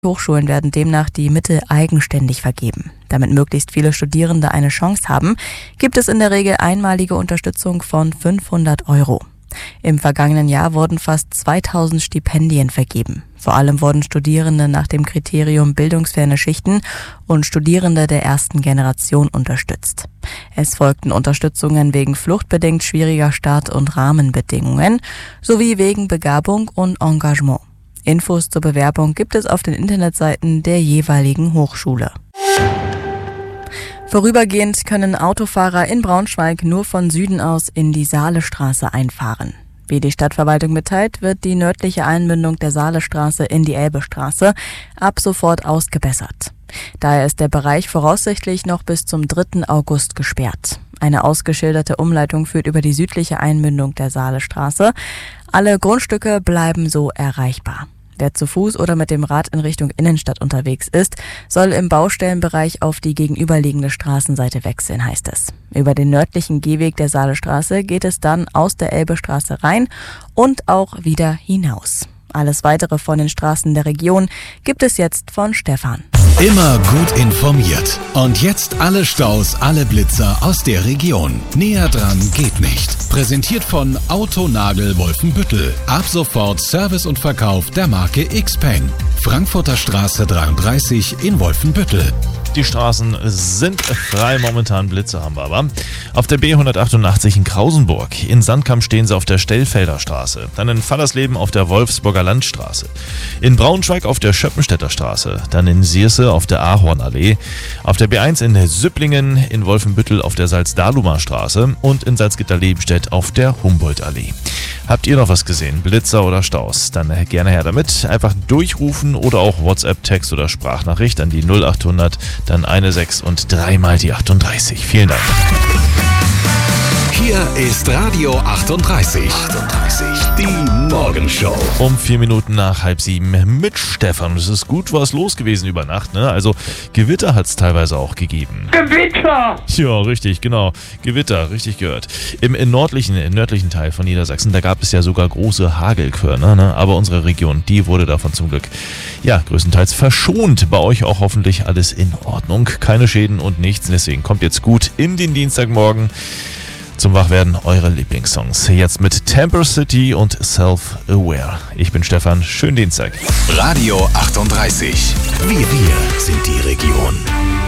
Hochschulen werden demnach die Mittel eigenständig vergeben. Damit möglichst viele Studierende eine Chance haben, gibt es in der Regel einmalige Unterstützung von 500 €. Im vergangenen Jahr wurden fast 2000 Stipendien vergeben. Vor allem wurden Studierende nach dem Kriterium bildungsferne Schichten und Studierende der ersten Generation unterstützt. Es folgten Unterstützungen wegen fluchtbedingt schwieriger Start- und Rahmenbedingungen sowie wegen Begabung und Engagement. Infos zur Bewerbung gibt es auf den Internetseiten der jeweiligen Hochschule. Vorübergehend können Autofahrer in Braunschweig nur von Süden aus in die Saalestraße einfahren. Wie die Stadtverwaltung mitteilt, wird die nördliche Einmündung der Saalestraße in die Elbestraße ab sofort ausgebessert. Daher ist der Bereich voraussichtlich noch bis zum 3. August gesperrt. Eine ausgeschilderte Umleitung führt über die südliche Einmündung der Saalestraße. Alle Grundstücke bleiben so erreichbar. Wer zu Fuß oder mit dem Rad in Richtung Innenstadt unterwegs ist, soll im Baustellenbereich auf die gegenüberliegende Straßenseite wechseln, heißt es. Über den nördlichen Gehweg der Saalestraße geht es dann aus der Elbestraße rein und auch wieder hinaus. Alles Weitere von den Straßen der Region gibt es jetzt von Stefan. Immer gut informiert. Und jetzt alle Staus, alle Blitzer aus der Region. Näher dran geht nicht. Präsentiert von Autonagel Wolfenbüttel. Ab sofort Service und Verkauf der Marke Xpeng. Frankfurter Straße 33 in Wolfenbüttel. Die Straßen sind frei, momentan Blitze haben wir aber. Auf der B188 in Krausenburg, in Sandkamp stehen sie auf der Stellfelder Straße, dann in Fallersleben auf der Wolfsburger Landstraße, in Braunschweig auf der Schöppenstädter Straße, dann in Sierse auf der Ahornallee, auf der B1 in Süpplingen, in Wolfenbüttel auf der Salzdalumer Straße und in Salzgitter-Lebenstedt auf der Humboldtallee. Habt ihr noch was gesehen, Blitzer oder Staus? Dann gerne her damit. Einfach durchrufen oder auch WhatsApp, Text oder Sprachnachricht an die 0800, dann 16 und 3 mal die 38. Vielen Dank. Hier ist Radio 38. Die Morgenshow. Um 4 Minuten nach 6:30 mit Stefan. Es ist gut was los gewesen über Nacht, ne? Also Gewitter hat es teilweise auch gegeben. Gewitter! Ja, richtig, genau. Gewitter, richtig gehört. Im nördlichen Teil von Niedersachsen, da gab es ja sogar große Hagelkörner, ne? Aber unsere Region, die wurde davon zum Glück, ja, größtenteils verschont. Bei euch auch hoffentlich alles in Ordnung. Keine Schäden und nichts. Deswegen kommt jetzt gut in den Dienstagmorgen. Zum Wachwerden eure Lieblingssongs. Jetzt mit Temper City und Self-Aware. Ich bin Stefan, schönen Dienstag. Radio 38. Wir sind die Region.